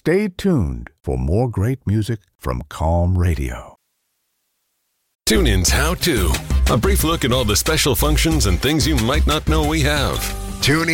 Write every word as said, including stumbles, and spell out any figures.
Stay tuned for more great music from Calm Radio. TuneIn's How To. A brief look at all the special functions and things you might not know we have. Tune